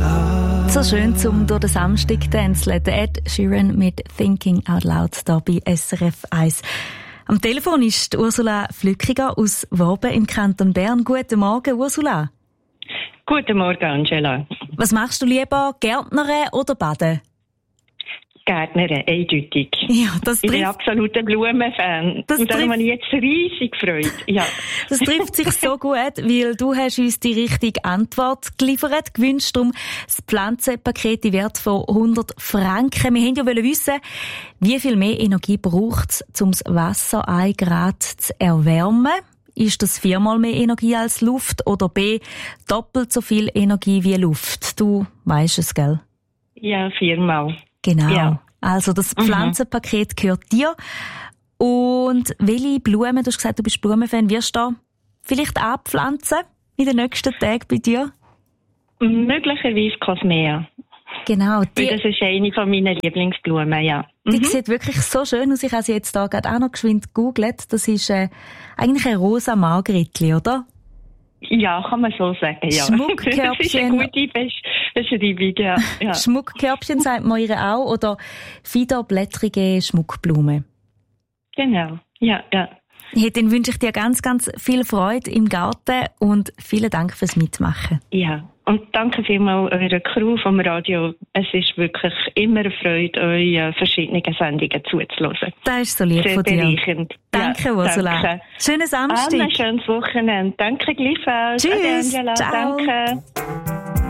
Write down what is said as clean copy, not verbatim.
So schön zum durch den Samstag tänzeln. Ed Sheeran mit Thinking Out Loud hier bei SRF 1. Am Telefon ist Ursula Flückiger aus Worben im Kanton Bern. Guten Morgen, Ursula. Guten Morgen, Angela. Was machst du lieber, Gärtnern oder baden? Gärtnerin, eindeutig. Ja, das ich bin absoluter Blumenfan. Und darum habe ich jetzt riesig gefreut. Ja. Das trifft sich so gut, weil du hast uns die richtige Antwort geliefert, gewünscht um das Pflanzenpaket im Wert von 100 Franken. Wir wollten ja wissen, wie viel mehr Energie braucht es, um das Wasser 1 Grad zu erwärmen? Ist das 4-mal mehr Energie als Luft oder B, doppelt so viel Energie wie Luft? Du weisst es, gell? Ja, 4-mal. Genau. Ja. Also das Pflanzenpaket gehört dir. Und welche Blumen, du hast gesagt, du bist Blumenfan, wirst du vielleicht anpflanzen in den nächsten Tagen bei dir? Möglicherweise Cosmea. Genau. Das ist eine von meinen Lieblingsblumen, ja. Die sieht wirklich so schön aus. Ich habe sie jetzt da gerade auch noch geschwind gegoogelt. Das ist eigentlich ein rosa Margritli, oder? Ja, kann man so sagen, ja. Schmuckkörbchen. Das ist eine gute Beschreibung, ja. Schmuckkörbchen sagt man ihr auch, oder fiederblättrige Schmuckblume. Genau, ja. Hey, dann wünsche ich dir ganz, ganz viel Freude im Garten und vielen Dank fürs Mitmachen. Ja, und danke vielmals eurer Crew vom Radio. Es ist wirklich immer eine Freude, euch verschiedene Sendungen zuzuhören. Das ist so lieb sehr von dir. Bereichernd. Danke, ja, Ursula. Danke. Schönen Samstag. Ein schönes Wochenende. Danke gleich. Tschüss. Angela. Ciao. Danke.